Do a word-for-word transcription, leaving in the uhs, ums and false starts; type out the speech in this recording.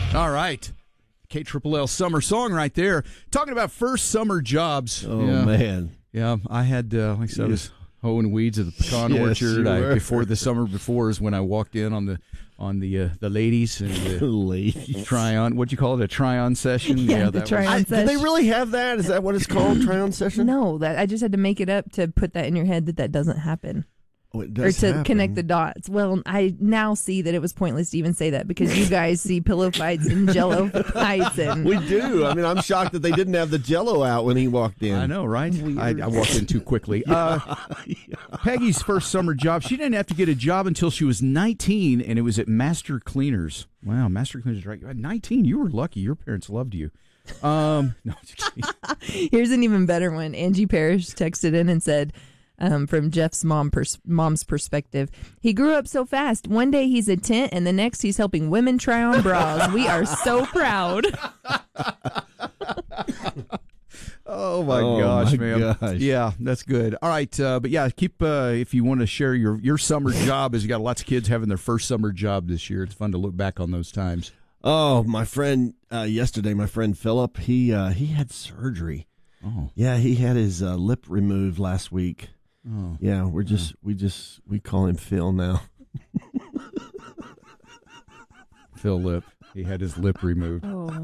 All right. K Triple L summer song right there. Talking about first summer jobs. Oh, yeah. man. Yeah, I had, uh, like I said, I was hoeing weeds at the pecan Yes, orchard. you I, were. before the summer before is when I walked in on the on the uh, the ladies and the Ladies. try on. What'd you call it? A try on session? Yeah, the that try was- on I, do they session. really have that? Is that what it's called? Try-on session? No, that I just had to make it up to put that in your head that that doesn't happen. Oh, it Or does to happen. connect the dots. Well, I now see that it was pointless to even say that because you guys see pillow fights and jello fights. And We do. I mean, I'm shocked that they didn't have the Jello out when he walked in. I know, right? I, I walked in too quickly. Uh, Peggy's first summer job, she didn't have to get a job until she was nineteen, and it was at Master Cleaners. Wow, Master Cleaners, right? nineteen, you were lucky. Your parents loved you. Um, no, just kidding. here's an even better one. Angie Parrish texted in and said, um, from Jeff's mom pers- mom's perspective, he grew up so fast. One day he's a tent, and the next he's helping women try on bras. We are so proud. Oh my Oh, gosh, my man! gosh. Yeah, that's good. All right, uh, but yeah, keep uh, if you want to share your your summer job, as you got lots of kids having their first summer job this year. It's fun to look back on those times. Oh, my friend, uh, yesterday, my friend Philip, he uh, he had surgery. Oh, Yeah, he had his uh, lip removed last week. oh, Yeah, we're just, we just, we call him Phil now. Phil Lip. He had his lip removed. Oh.